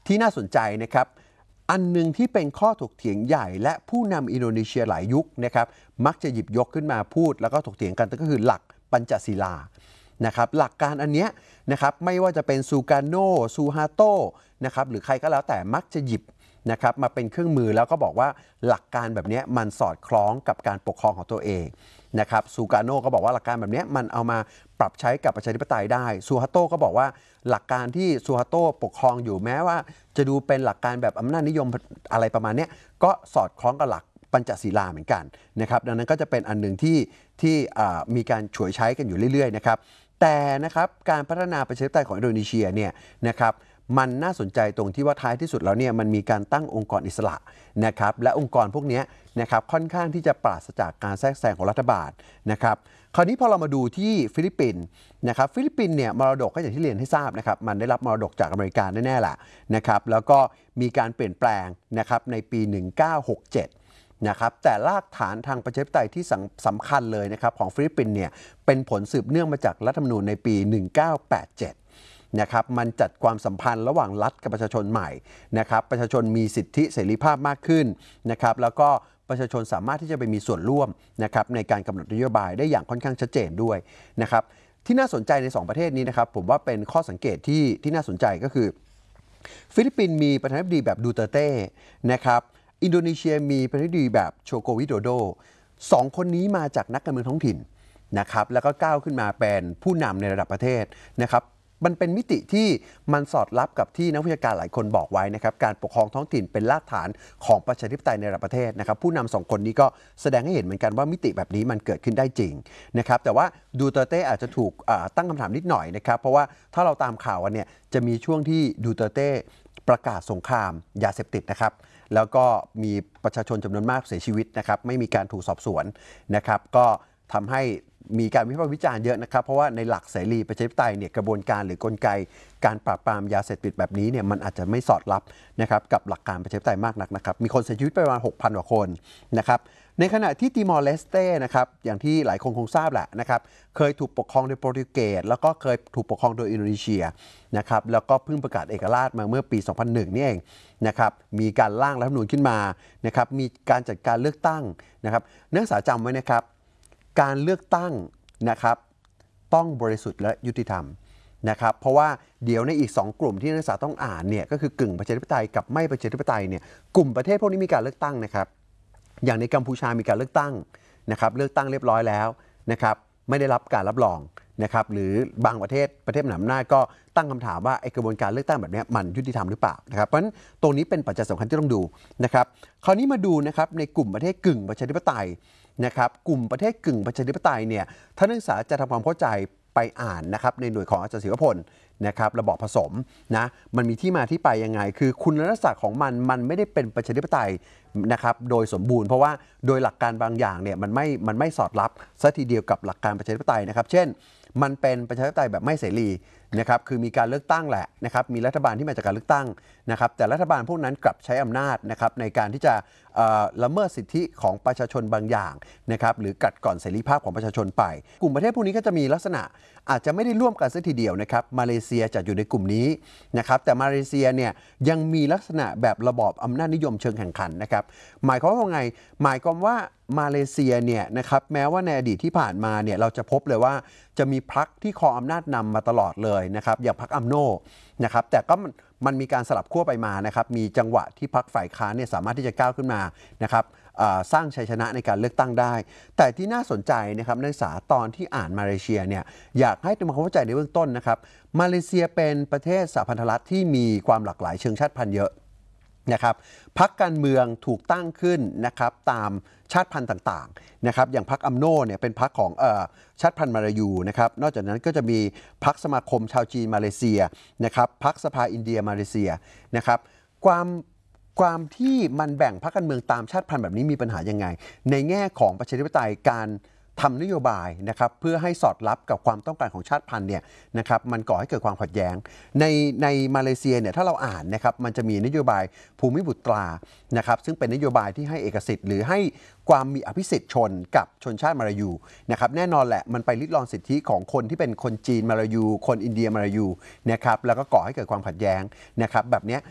ที่น่าสนใจนะครับอันนึงที่เป็นข้อถกเถียงใหญ่และผู้นำอินโดนีเซียหลายยุคนะครับมักจะหยิบยกขึ้นมาพูดแล้วก็ถกเถียงกันก็คือหลักปัญจศีลานะครับหลักการอันเนี้ยนะครับไม่ว่าจะเป็นซูการโนซูฮาโตนะครับหรือใครก็แล้วแต่มักจะหยิบนะครับมาเป็นเครื่องมือแล้วก็บอกว่าหลักการแบบนี้มันสอดคล้องกับการปกครองของตัวเองนะครับซูการโนก็บอกว่าหลักการแบบนี้มันเอามาปรับใช้กับประชาธิปไตยได้ซูฮาโตก็บอกว่าหลักการที่ซูฮาโตปกครองอยู่แม้ว่าจะดูเป็นหลักการแบบอำนาจนิยมอะไรประมาณนี้ก็สอดคล้องกับหลักปัญจศีลาเหมือนกันนะครับดังนั้นก็จะเป็นอันหนึ่งที่มีการฉวยใช้กันอยู่เรื่อยๆนะครับแต่นะครับการพัฒนาประชาธิปไตยของอินโดนีเซียเนี่ยนะครับมันน่าสนใจตรงที่ว่าท้ายที่สุดแล้วเนี่ยมันมีการตั้งองค์กรอิสระนะครับและองค์กรพวกนี้นะครับค่อนข้างที่จะปราศจากการแทรกแซงของรัฐบาลนะครับคราวนี้พอเรามาดูที่ฟิลิปปินส์นะครับฟิลิปปินส์เนี่ยมรดกก็อย่างที่เรียนให้ทราบนะครับมันได้รับมรดกจากอเมริกาแน่ๆแหละนะครับแล้วก็มีการเปลี่ยนแปลงนะครับในปี 1967นะครับแต่รากฐานทางประชาธิปไตยที่สำคัญเลยนะครับของฟิลิปปินส์เนี่ยเป็นผลสืบเนื่องมาจากรัฐธรรมนูญในปี 1987นะครับมันจัดความสัมพันธ์ระหว่างรัฐกับประชาชนใหม่นะครับประชาชนมีสิทธิเสรีภาพมากขึ้นนะครับแล้วก็ประชาชนสามารถที่จะไปมีส่วนร่วมนะครับในการกำหนดนโยบายได้อย่างค่อนข้างชัดเจนด้วยนะครับที่น่าสนใจใน2ประเทศนี้นะครับผมว่าเป็นข้อสังเกตที่น่าสนใจก็คือฟิลิปปินส์มีประธานาธิบดีแบบดูเตเต้นะครับอินโดนีเซียมีประธานาธิบดีแบบโชโกวิโดโด2คนนี้มาจากนักการเมืองท้องถิ่นนะครับแล้วก็ก้าวขึ้นมาเป็นผู้นำในระดับประเทศนะครับมันเป็นมิติที่มันสอดรับกับที่นักวิชาการหลายคนบอกไว้นะครับการปกครองท้องถิ่นเป็นรากฐานของประชาธิปไตยในระดับประเทศนะครับผู้นำ2คนนี้ก็แสดงให้เห็นเหมือนกันว่ามิติแบบนี้มันเกิดขึ้นได้จริงนะครับแต่ว่าดูเตเต้อาจจะถูกตั้งคำถามนิดหน่อยนะครับเพราะว่าถ้าเราตามข่าวเนี่ยจะมีช่วงที่ดูเตเต้ประกาศสงครามยาเสพติดนะครับแล้วก็มีประชาชนจำนวนมากเสียชีวิตนะครับไม่มีการถูกสอบสวนนะครับก็ทำให้มีการวิพากษ์วิจารณ์เยอะนะครับเพราะว่าในหลักเสรีประชาธิปไตยเนี่ยกระบวนการหรือกลไกการปราบปรามยาเสพติดแบบนี้เนี่ยมันอาจจะไม่สอดรับนะครับกับหลักการประชาธิปไตยมากนักนะครับมีคนเสียชีวิตไปประมาณ 6,000 กว่าคนนะครับในขณะที่ติมอร์เลสเต้นะครับอย่างที่หลายคนคงทราบแหละนะครับเคยถูกปกครองโดยโปรตุเกสแล้วก็เคยถูกปกครองโดยอินโดนีเซียนะครับแล้วก็เพิ่งประกาศเอกราชมาเมื่อปี 2001 นี่เองนะครับมีการร่างรัฐธรรมนูญขึ้นมานะครับมีการจัดการเลือกตั้งนะครับนักศึกษาจำไว้นะครับการเลือกตั้งนะครับต้องบริสุทธิ์และยุติธรรมนะครับเพราะว่าเดี๋ยวในอีก2กลุ่มที่นักศึกษาต้องอ่านเนี่ยก็คือกึ่งประชาธิปไตยกับไม่ประชาธิปไตยเนี่ยกลุ่มประเทศพวกนี้มีการเลือกตั้งนะครับอย่างในกัมพูชามีการเลือกตั้งนะครับเลือกตั้งเรียบร้อยแล้วนะครับไม่ได้รับการรับรองนะครับหรือบางประเทศมหาอำนาจก็ตั้งคำถามว่าไอ้กระบวนการเลือกตั้งแบบนี้มันยุติธรรมหรือเปล่านะครับเพราะฉะนั้นตรงนี้เป็นปัจจัยสำคัญที่ต้องดูนะครับคราวนี้มาดูนะครับในกลุ่มประเทศกึ่งประชาธิปไตยนะครับกลุ่มประเทศกึ่งประชาธิปไตยเนี่ยถ้านักศึกษาจะทำความเข้าใจไปอ่านนะครับในหน่วยของอาจารย์ศิวพลนะครับระบอบผสมนะมันมีที่มาที่ไปยังไงคือคุณลักษณะของมันไม่ได้เป็นประชาธิปไตยนะครับโดยสมบูรณ์เพราะว่าโดยหลักการบางอย่างเนี่ยมันไม่สอดรับซะทีเดียวกับหลักการประชาธิปไตยนะครับเช่นมันเป็นประชาธิปไตยแบบไม่เสรีนะครับคือมีการเลือกตั้งแหละนะครับมีรัฐบาลที่มาจากการเลือกตั้งนะครับแต่รัฐบาลพวกนั้นกลับใช้อำนาจนะครับในการที่จะละเมิดสิทธิของประชาชนบางอย่างนะครับหรือกัดก่อนเสรีภาพของประชาชนไปกลุ่มประเทศพวกนี้ก็จะมีลักษณะอาจจะไม่ได้ร่วมกันซะทีเดียวนะครับมาเลเซียจัดอยู่ในกลุ่มนี้นะครับแต่มาเลเซียเนี่ยยังมีลักษณะแบบระบอบอำนาจนิยมเชิงแข่งขันนะครับหมายความว่าไงหมายความว่ามาเลเซียเนี่ยนะครับแม้ว่าในอดีตที่ผ่านมาเนี่ยเราจะพบเลยว่าจะมีพรรคที่ครองอำนาจนำมาตลอดเลยนะครับอย่างพรรคอัมโนนะครับแต่ก็มันมีการสลับขั้วไปมานะครับมีจังหวะที่พรรคฝ่ายค้านเนี่ยสามารถที่จะก้าวขึ้นมานะครับสร้างชัยชนะในการเลือกตั้งได้แต่ที่น่าสนใจนะครับนักศึกษาตอนที่อ่านมาเลเซียเนี่ยอยากให้ทำความเข้าใจในเบื้องต้นนะครับมาเลเซียเป็นประเทศสหพันธรัฐที่มีความหลากหลายเชิงชาติพันธุ์เยอะนะครับพรรคการเมืองถูกตั้งขึ้นนะครับตามชาติพันธุ์ต่างๆนะครับอย่างพรรคอัมโนเนี่ยเป็นพรรคของชาติพันธุ์มาลายูนะครับนอกจากนั้นก็จะมีพรรคสมาคมชาวจีนมาเลเซียนะครับพรรคสภาอินเดียมาเลเซียนะครับความที่มันแบ่งพรรคการเมืองตามชาติพันธุ์แบบนี้มีปัญหายังไงในแง่ของประชาธิปไตยการทำนโยบายนะครับเพื่อให้สอดรับกับความต้องการของชาติพันธุ์เนี่ยนะครับมันก่อให้เกิดความขัดแย้งในมาเลเซียเนี่ยถ้าเราอ่านนะครับมันจะมีนโยบายภูมิบุตรานะครับซึ่งเป็นนโยบายที่ให้เอกสิทธิ์หรือให้ความมีอภิสิทธิ์ชนกับชนชาติมาลายูนะครับแน่นอนแหละมันไปริดรอนสิทธิของคนที่เป็นคนจีนมาลายูคนอินเดียมาลายูนะครับแล้วก็ก่อให้เกิดความขัดแย้งนะครับแบบนี้